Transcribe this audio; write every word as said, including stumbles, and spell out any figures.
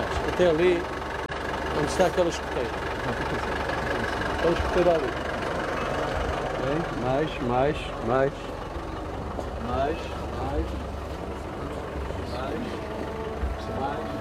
mais, até ali, onde está aquela escoteira. Aquela escoteira ali. Okay. Mais, mais, mais. Mais, mais. Mais, mais.